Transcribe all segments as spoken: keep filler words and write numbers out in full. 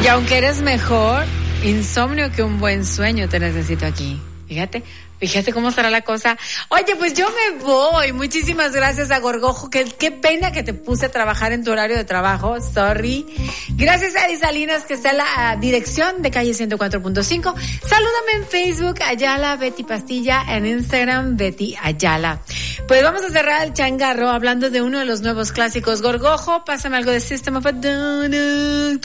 Y aunque eres mejor insomnio que un buen sueño, te necesito aquí. Fíjate, fíjate cómo estará la cosa. Oye, pues yo me voy. Muchísimas gracias a Gorgojo. Qué, qué pena que te puse a trabajar en tu horario de trabajo. Sorry. Gracias a Ari Salinas, que está en la dirección de calle ciento cuatro punto cinco. Salúdame en Facebook, Ayala Betty Pastilla. En Instagram, Betty Ayala. Pues vamos a cerrar el changarro hablando de uno de los nuevos clásicos. Gorgojo, pásame algo de System of a Down.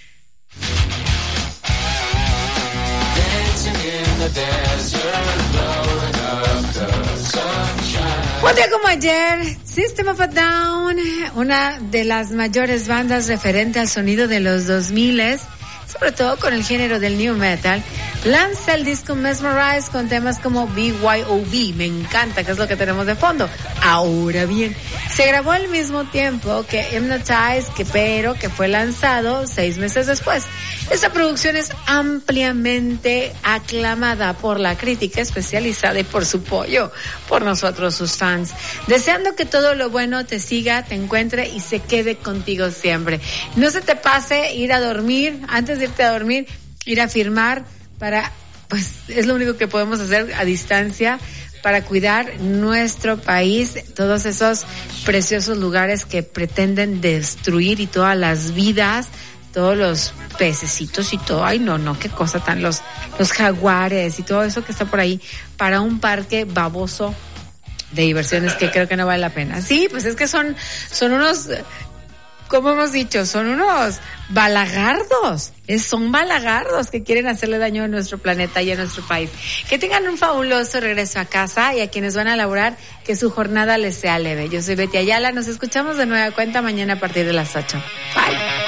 Un día como ayer, System of a Down, una de las mayores bandas referente al sonido de los dos miles, sobre todo con el género del new metal, lanza el disco Mesmerize con temas como B Y O B. Me encanta, que es lo que tenemos de fondo. Ahora bien, se grabó al mismo tiempo que Hypnotize, que pero que fue lanzado seis meses después. Esta producción es ampliamente aclamada por la crítica especializada y por su pollo, por nosotros sus fans, deseando que todo lo bueno te siga, te encuentre y se quede contigo siempre. No se te pase ir a dormir, antes de irte a dormir, ir a firmar para, pues es lo único que podemos hacer a distancia para cuidar nuestro país, todos esos preciosos lugares que pretenden destruir y todas las vidas, todos los pececitos y todo, ay no, no, qué cosa tan, los, los jaguares y todo eso que está por ahí, para un parque baboso de diversiones que creo que no vale la pena. Sí, pues es que son, son unos, como hemos dicho, son unos balagardos, es, son balagardos que quieren hacerle daño a nuestro planeta y a nuestro país. Que tengan un fabuloso regreso a casa, y a quienes van a laborar, que su jornada les sea leve. Yo soy Betty Ayala, nos escuchamos de nueva cuenta mañana a partir de las ocho. Bye.